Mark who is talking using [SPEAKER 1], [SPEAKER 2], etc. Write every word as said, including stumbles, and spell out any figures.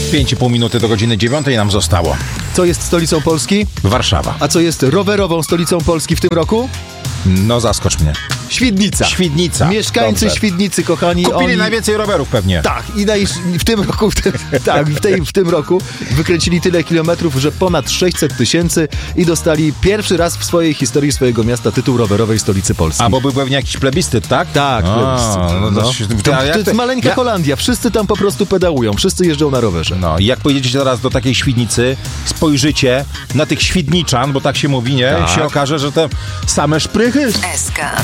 [SPEAKER 1] pięć i pół minuty do godziny dziewiątej nam zostało.
[SPEAKER 2] Co jest stolicą Polski?
[SPEAKER 1] Warszawa.
[SPEAKER 2] A co jest rowerową stolicą Polski w tym roku?
[SPEAKER 1] No zaskocz mnie.
[SPEAKER 2] Świdnica.
[SPEAKER 1] Świdnica.
[SPEAKER 2] Mieszkańcy
[SPEAKER 1] Dobrze.
[SPEAKER 2] Świdnicy, kochani.
[SPEAKER 1] Kupili
[SPEAKER 2] oni...
[SPEAKER 1] najwięcej rowerów pewnie.
[SPEAKER 2] Tak, i naj... w tym roku, w tym... tak, w, tej, w tym roku wykręcili tyle kilometrów, że ponad sześćset tysięcy i dostali pierwszy raz w swojej historii swojego miasta tytuł rowerowej stolicy Polski.
[SPEAKER 1] A bo był pewnie jakiś plebiscyt, tak?
[SPEAKER 2] Tak,
[SPEAKER 1] A,
[SPEAKER 2] plebiscyt.
[SPEAKER 1] no to,
[SPEAKER 2] No.
[SPEAKER 1] się-
[SPEAKER 2] To,
[SPEAKER 1] a jak
[SPEAKER 2] to jest
[SPEAKER 1] to-
[SPEAKER 2] maleńka
[SPEAKER 1] ja-
[SPEAKER 2] Holandia, wszyscy tam po prostu pedałują, wszyscy jeżdżą na rowerze.
[SPEAKER 1] No i jak pojedziecie teraz do takiej Świdnicy, spojrzycie na tych Świdniczan, bo tak się mówi, nie?
[SPEAKER 2] Tak.
[SPEAKER 1] I się okaże, że te same szprychy.
[SPEAKER 3] S K.